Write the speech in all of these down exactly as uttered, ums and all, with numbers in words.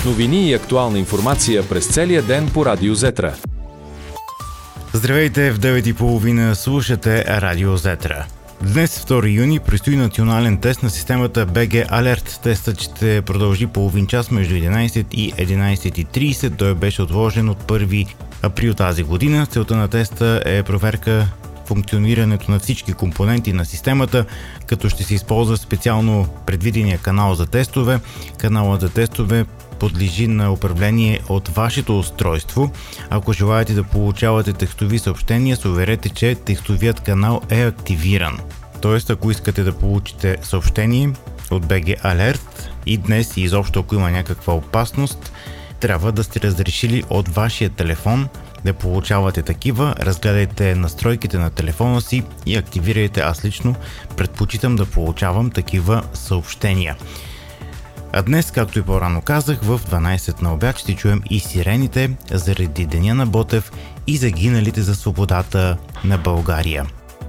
Новини и актуална информация през целия ден по Радио Зетра. Здравейте, в девет и половина слушате Радио Зетра. Днес, втори юни, предстои национален тест на системата би джи Alert. Тестът ще продължи половин час между единайсет и единайсет и трийсет. Той беше отложен от първи април тази година. Целта на теста е проверка функционирането на всички компоненти на системата, като ще се използва специално предвидения канал за тестове. Каналът за тестове подлежи на управление от вашето устройство. Ако желаете да получавате текстови съобщения, се уверете, че текстовият канал е активиран. Тоест, ако искате да получите съобщение от би джи Alert и днес и изобщо ако има някаква опасност, трябва да сте разрешили от вашия телефон да получавате такива. Разгледайте настройките на телефона си и активирайте. Аз лично предпочитам да получавам такива съобщения. А днес, както и по-рано казах, в дванайсет на обяд ще чуем и сирените заради Деня на Ботев и загиналите за свободата на България.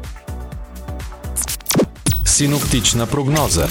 Синоптична прогноза.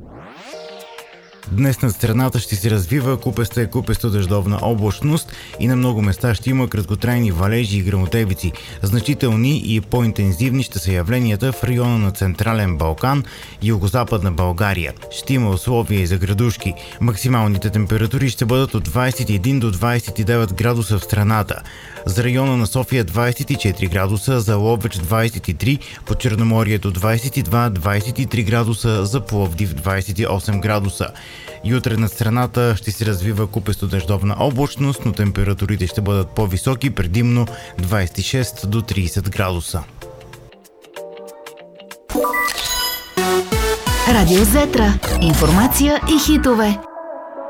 Днес над страната ще се развива купеста и купесто дъждовна облачност и на много места ще има краткотрайни валежи и гръмотевици. Значителни и по-интензивни ще са явленията в района на Централен Балкан и Югозападна България. Ще има условия и за градушки. Максималните температури ще бъдат от двайсет и един до двайсет и девет градуса в страната. За района на София двайсет и четири градуса, за Ловеч двайсет и три, по Черноморието двайсет и два до двайсет и три градуса, за Пловдив двайсет и осем градуса. И утре над страната ще се развива купесто дъждовна облачност, но температурите ще бъдат по-високи, предимно двайсет и шест до трийсет градуса. Радио Зетра. Информация и хитове.